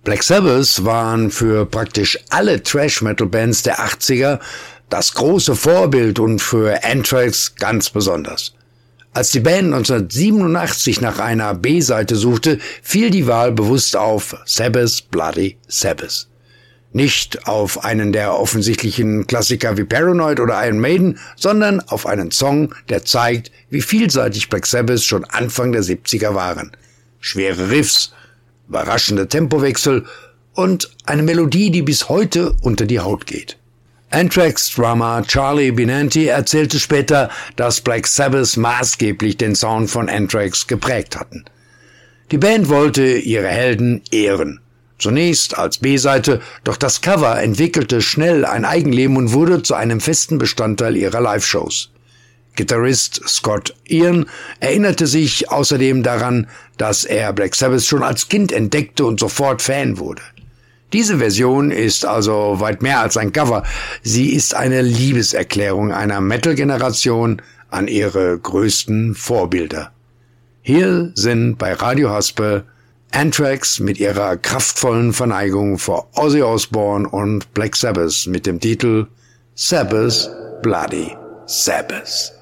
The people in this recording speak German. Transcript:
Black Sabbath waren für praktisch alle Thrash-Metal-Bands der 80er das große Vorbild und für Anthrax ganz besonders. Als die Band 1987 nach einer B-Seite suchte, fiel die Wahl bewusst auf Sabbath Bloody Sabbath. Nicht auf einen der offensichtlichen Klassiker wie Paranoid oder Iron Maiden, sondern auf einen Song, der zeigt, wie vielseitig Black Sabbath schon Anfang der 70er waren. Schwere Riffs, überraschende Tempowechsel und eine Melodie, die bis heute unter die Haut geht. Anthrax-Drummer Charlie Benanti erzählte später, dass Black Sabbath maßgeblich den Sound von Anthrax geprägt hatten. Die Band wollte ihre Helden ehren. Zunächst als B-Seite, doch das Cover entwickelte schnell ein Eigenleben und wurde zu einem festen Bestandteil ihrer Live-Shows. Gitarrist Scott Ian erinnerte sich außerdem daran, dass er Black Sabbath schon als Kind entdeckte und sofort Fan wurde. Diese Version ist also weit mehr als ein Cover. Sie ist eine Liebeserklärung einer Metal-Generation an ihre größten Vorbilder. Hier sind bei Radio Haspe Anthrax mit ihrer kraftvollen Verneigung vor Ozzy Osbourne und Black Sabbath mit dem Titel Sabbath Bloody Sabbath.